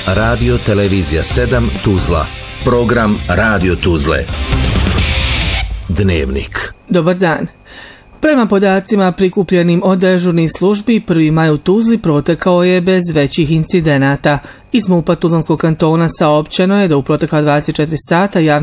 Radio Televizija 7 Tuzla. Program Radio Tuzle. Dnevnik. Dobar dan. Prema podacima prikupljenim od dežurnih službi, 1. maj u Tuzli protekao je bez većih incidenata. Iz MUP-a Tuzlanskog kantona saopćeno je da u protekla 24 sata javni